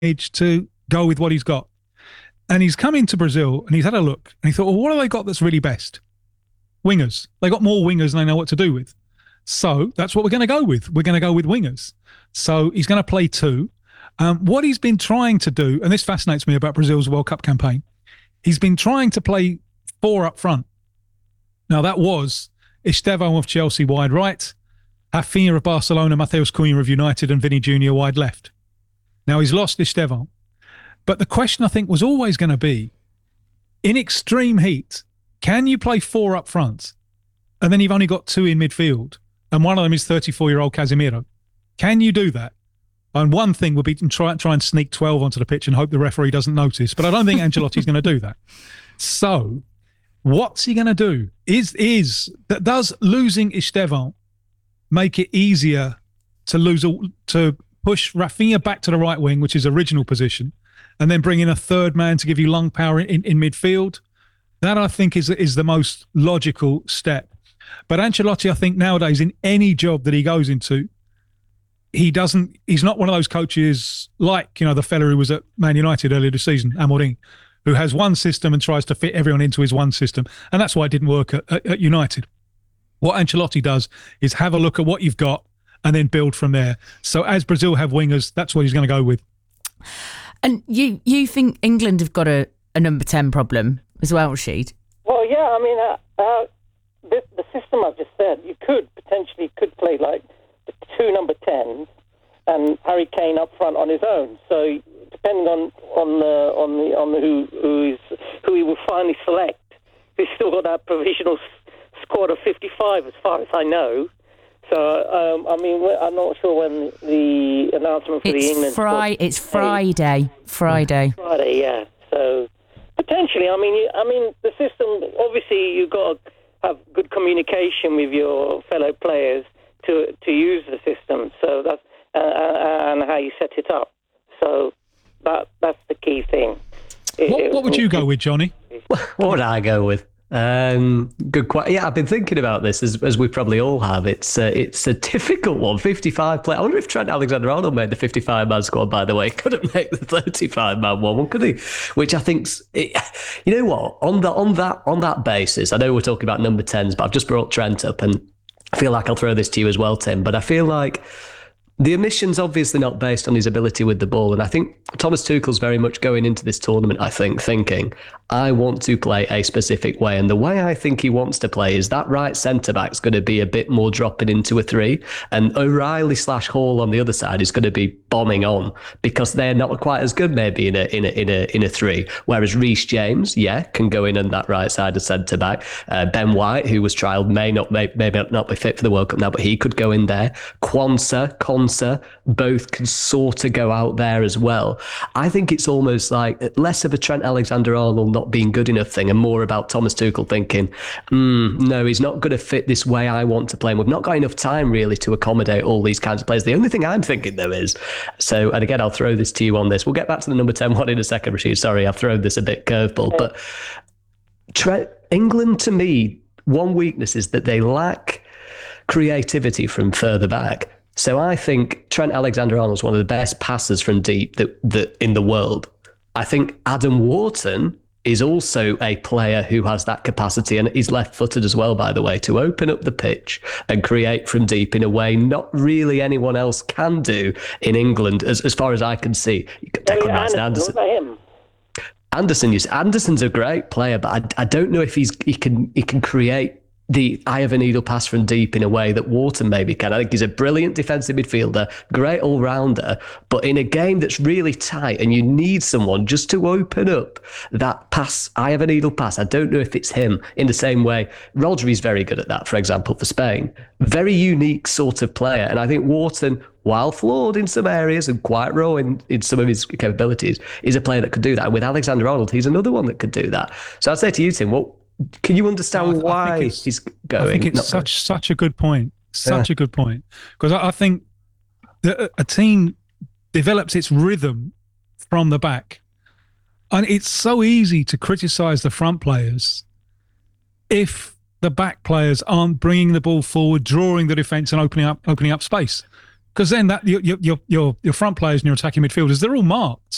to go with what he's got. And he's come into Brazil and he's had a look and he thought, well, what have they got that's really best? Wingers. They got more wingers than they know what to do with. So that's what we're going to go with. We're going to go with wingers. So he's going to play two. What he's been trying to do, and this fascinates me about Brazil's World Cup campaign, he's been trying to play four up front. Now that was Estevão of Chelsea wide right, Rafinha of Barcelona, Matheus Cunha of United, and Vinny Jr. wide left. Now he's lost Estevão. But the question I think was always going to be, in extreme heat, can you play four up front? And then you've only got two in midfield. And one of them is 34-year-old Casemiro. Can you do that? And one thing would be to try and sneak 12 onto the pitch and hope the referee doesn't notice. But I don't think Ancelotti's going to do that. So what's he going to do? Does losing Estevão make it easier to push Rafinha back to the right wing, which is original position, and then bring in a third man to give you lung power in midfield? That, I think, is the most logical step. But Ancelotti, I think, nowadays, in any job that he goes into, he's not one of those coaches like, the fella who was at Man United earlier this season, Amorim, who has one system and tries to fit everyone into his one system. And that's why it didn't work at United. What Ancelotti does is have a look at what you've got and then build from there. So as Brazil have wingers, that's what he's going to go with. And you think England have got a number 10 problem as well, Rashid? Well, yeah, I mean, the system I've just said, you could potentially play like the two number 10s and Harry Kane up front on his own. So depending on who he will finally select, he's still got that provisional squad of 55 as far as I know. So, I mean, I'm not sure when the announcement for the England squad... It's Friday. Friday, yeah. So, potentially, I mean, the system, obviously, you've got to have good communication with your fellow players to use the system. So that's and how you set it up. So that's the key thing. What would you go with, Johnny? What would I go with? Good question. Yeah, I've been thinking about this as we probably all have. It's a difficult one. 55 play. I wonder if Trent Alexander-Arnold made the 55-man squad. By the way, couldn't make the 35-man one, could he? Which I think's. You know what? On that basis, I know we're talking about number 10s, but I've just brought Trent up, and I feel like I'll throw this to you as well, Tim. But I feel like the omission's obviously not based on his ability with the ball. And I think Thomas Tuchel's very much going into this tournament, thinking, I want to play a specific way. And the way I think he wants to play is that right centre-back's going to be a bit more dropping into a 3. And O'Reilly/Hall on the other side is going to be bombing on because they're not quite as good maybe in a 3. Whereas Reece James, can go in on that right side of centre-back. Ben White, who was trialled, may not be fit for the World Cup now, but he could go in there. Konsa, both can sort of go out there as well. I think it's almost like less of a Trent Alexander-Arnold not being good enough thing and more about Thomas Tuchel thinking, no, he's not going to fit this way I want to play. And we've not got enough time really to accommodate all these kinds of players. The only thing I'm thinking though is, and again, I'll throw this to you on this. We'll get back to the number 10 one in a second, Rashid. Sorry, I've thrown this a bit curveball, but England to me, one weakness is that they lack creativity from further back. So I think Trent Alexander-Arnold's one of the best passers from deep that in the world. I think Adam Wharton is also a player who has that capacity, and he's left-footed as well, by the way, to open up the pitch and create from deep in a way not really anyone else can do in England, as far as I can see. Anderson. Anderson's a great player, but I don't know if he can create the eye of a needle pass from deep in a way that Wharton maybe can. I think he's a brilliant defensive midfielder, great all-rounder, but in a game that's really tight and you need someone just to open up that pass, eye of a needle pass, I don't know if it's him in the same way. Rodri's very good at that, for example, for Spain. Very unique sort of player. And I think Wharton, while flawed in some areas and quite raw in some of his capabilities, is a player that could do that. And with Alexander-Arnold, he's another one that could do that. So I'd say to you, Tim, can you understand why he's going? I think it's such a good point. A good point. Because I think that a team develops its rhythm from the back. And it's so easy to criticise the front players if the back players aren't bringing the ball forward, drawing the defence and opening up space. Because then your front players and your attacking midfielders, they're all marked.